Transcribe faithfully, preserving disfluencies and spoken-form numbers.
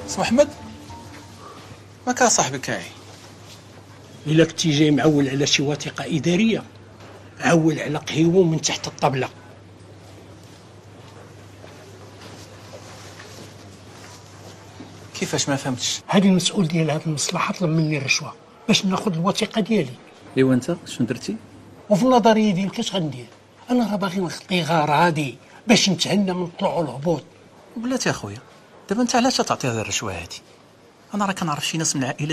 سي محمد ما كان صاحبك هاي. الا كنتي جاي معول على شي وثيقه اداريه عول على قهيوه من تحت الطبله. كيفاش ما فهمتش؟ هذه المسؤول ديال هذه المصلحه طلب مني الرشوه باش ناخذ الوثيقه ديالي. ايوا انت شنو درتي؟ وفي النظريه ديالك اش غندير؟ انا راه باغي نخطي غراضي باش نتهنى من الطلوع والهبوط. بلاتي اخويا دابا انت علاش تعطي هذه الرشوه هذه؟ انا راه كنعرف شي ناس من العائله